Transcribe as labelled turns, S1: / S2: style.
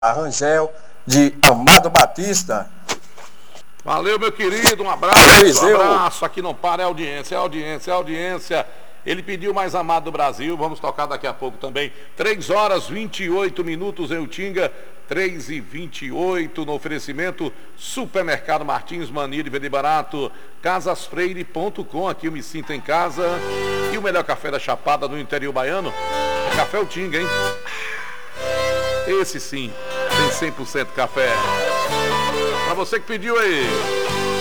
S1: Rangel, de Amado Batista.
S2: Valeu, meu querido, um abraço, aqui não para, é audiência. Ele pediu mais amado do Brasil, vamos tocar daqui a pouco também. 3h28 em Utinga, 3h28 no oferecimento Supermercado Martins, mania de vender barato, casasfreire.com, aqui eu me sinto em casa. E o melhor café da Chapada do interior baiano é Café Utinga, hein? Esse sim, tem 100% café. Pra você que pediu aí.